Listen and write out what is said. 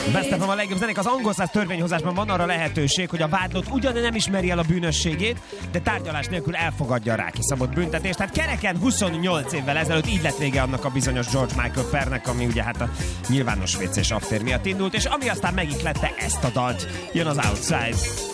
Beszéltem a legjobb zenék. Az angol száz törvényhozásban van arra lehetőség, hogy a vádlott ugyan nem ismeri el a bűnösségét, de tárgyalás nélkül elfogadja a rákiszabott büntetést. Tehát kereken 28 évvel ezelőtt így lett vége annak a bizonyos George Michael pernek, ami ugye hát a nyilvános WC-s aftér miatt indult, és ami aztán megiklette ezt a dalt. Jön az Outside.